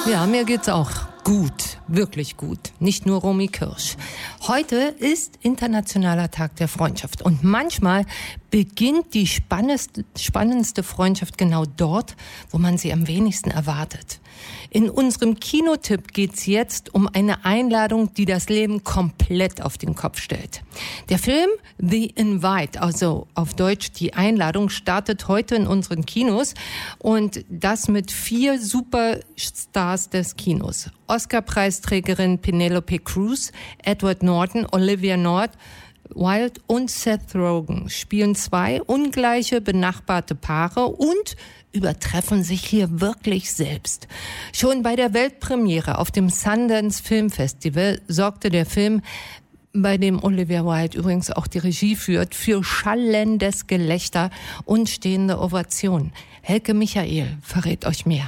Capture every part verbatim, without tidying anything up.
Ja, mir geht's auch gut, wirklich gut. Nicht nur Romy Kirsch. Heute ist Internationaler Tag der Freundschaft. Und manchmal beginnt die spannendste, spannendste Freundschaft genau dort, wo man sie am wenigsten erwartet. In unserem Kinotipp geht's jetzt um eine Einladung, die das Leben komplett auf den Kopf stellt. Der Film The Invite, also auf Deutsch die Einladung, startet heute in unseren Kinos und das mit vier Superstars des Kinos. Oscar-Preisträgerin Penelope Cruz, Edward Norton, Olivia Nord, Wilde und Seth Rogen spielen zwei ungleiche, benachbarte Paare und übertreffen sich hier wirklich selbst. Schon bei der Weltpremiere auf dem Sundance Film Festival sorgte der Film, bei dem Olivia Wilde übrigens auch die Regie führt, für schallendes Gelächter und stehende Ovationen. Helke Michael verrät euch mehr.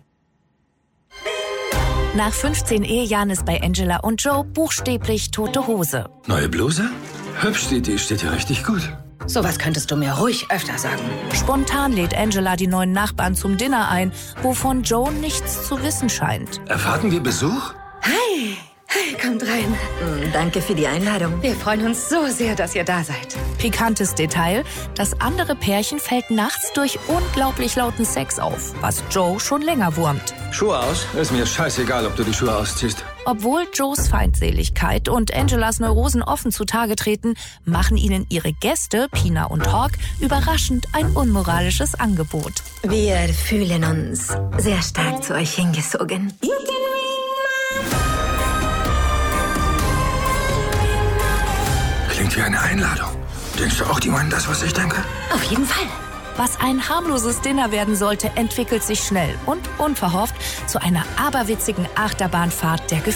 Nach fünfzehn Ehejahren ist bei Angela und Joe buchstäblich tote Hose. Neue Bluse? Hübsch, die, die steht dir richtig gut. Sowas könntest du mir ruhig öfter sagen. Spontan lädt Angela die neuen Nachbarn zum Dinner ein, wovon Joe nichts zu wissen scheint. Erwarten wir Besuch? Hi, hi, kommt rein. Mm, danke für die Einladung. Wir freuen uns so sehr, dass ihr da seid. Pikantes Detail, das andere Pärchen fällt nachts durch unglaublich lauten Sex auf, was Joe schon länger wurmt. Schuhe aus? Ist mir scheißegal, ob du die Schuhe ausziehst. Obwohl Joes Feindseligkeit und Angelas Neurosen offen zutage treten, machen ihnen ihre Gäste, Pina und Hawk, überraschend ein unmoralisches Angebot. Wir fühlen uns sehr stark zu euch hingezogen. Klingt wie eine Einladung. Denkst du auch, die meinen das, was ich denke? Auf jeden Fall. Was ein harmloses Dinner werden sollte, entwickelt sich schnell und unverhofft zu einer aberwitzigen Achterbahnfahrt der Gefühle.